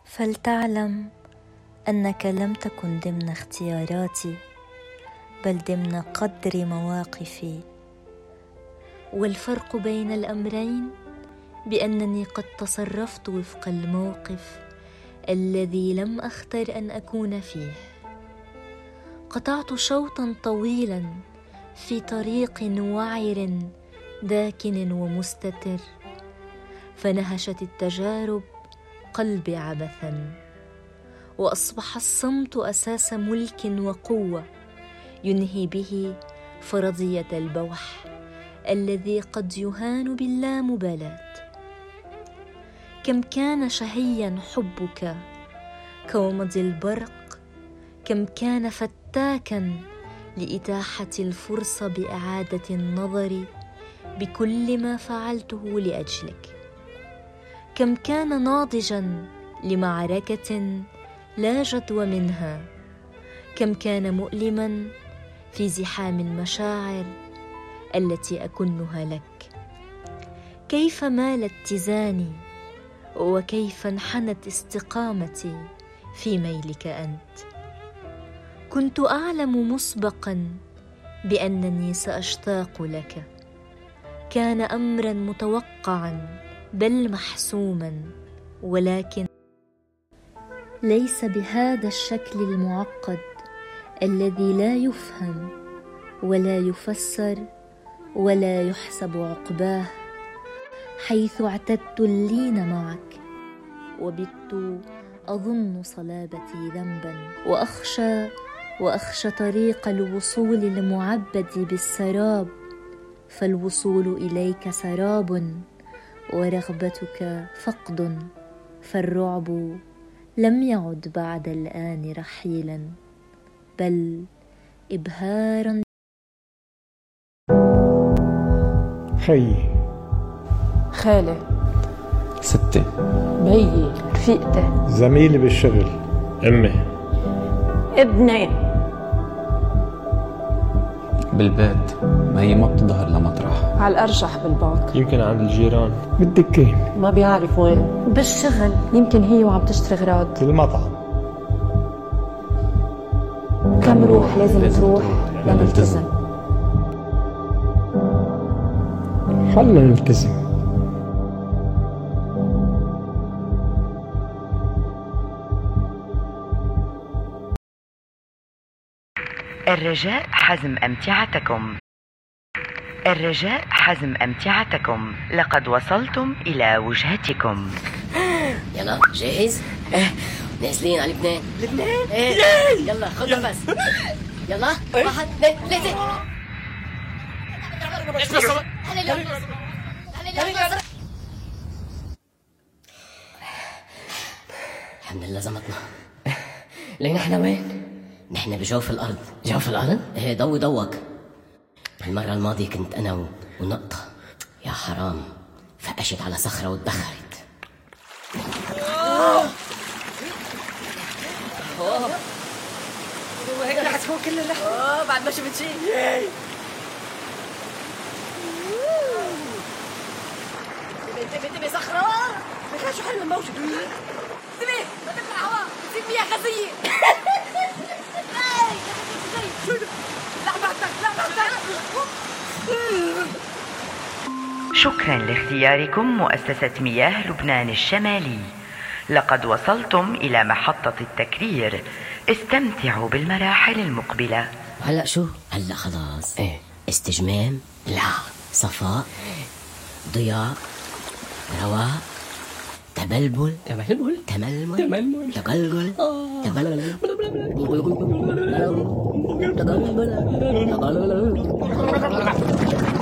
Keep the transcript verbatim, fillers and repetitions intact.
فلتعلم أنك لم تكن ضمن اختياراتي، بل ضمن قدر مواقفي. والفرق بين الأمرين بأنني قد تصرفت وفق الموقف الذي لم أختر أن أكون فيه. قطعت شوطا طويلا في طريق وعر داكن ومستتر، فنهشت التجارب قلبي عبثا، وأصبح الصمت أساس ملك وقوة ينهي به فرضية البوح الذي قد يهان باللامبالاة. كم كان شهيا حبك كومض البرق، كم كان فتاكا لإتاحة الفرصة بإعادة النظر بكل ما فعلته لأجلك. كم كان ناضجا لمعركة لا جدوى منها، كم كان مؤلما في زحام المشاعر التي أكنها لك. كيف مال اتزاني وكيف انحنت استقامتي في ميلك أنت. كنت أعلم مسبقا بأنني سأشتاق لك، كان أمرا متوقعا بل محسوما، ولكن ليس بهذا الشكل المعقد الذي لا يفهم ولا يفسر ولا يحسب عقباه، حيث اعتدت اللين معك وبت أظن صلابتي ذنبا، وأخشى وأخشى طريق الوصول المعبد بالسراب، فالوصول إليك سراب ورغبتك فقد، فالرعب لم يعد بعد الآن رحيلا بل إبهارا. خيي، خالي، ستي، بيي، رفيقتي، زميلي بالشغل، أمي، ابني، بالبيت. ما هي ما بتظهر لمطرح، على الأرجح بالباك، يمكن عند الجيران، بالدكين، ما بيعرف وين، بالشغل، يمكن هي وعم تشتري غراض، بالمطعم. كم روح لازم, لازم تروح لنلتزم. خلنا نلتزم. الرجاء حزم أمتعتكم. الرجاء حزم أمتعتكم، لقد وصلتم إلى وجهتكم. يلا جاهز؟ ايه نازلين على لبنان. لبنان؟ ايه ياي. يلا خذ نفس. يلا واحد اثنين ثلاثة. الحمد لله زمتنا. لين احنا وين؟ نحن بجوف الأرض. جوف الأرض؟ ايه ضوي ضوك. المرة الماضية كنت أنا و... ونقطة. يا حرام، فقشت على صخرة واتبخرت. اوه اوه وهيك رح تكون كل اللحظة. اوه بعد ما شفت شيء. ياي انتبه انتبه انتبه صخرة. لك شو حل الموجة. انتبه ما تطلع هواء، تصير فيها غازية. شكرا لاختياركم مؤسسة مياه لبنان الشمالي. لقد وصلتم إلى محطة التكرير. استمتعوا بالمراحل المقبلة. هلأ شو؟ هلأ خلاص. ايه استجمام، لا صفاء، ضياء، رواء، تبلبل تململ تململ تململ تقلقل تبلبل تقلبل تقلبل.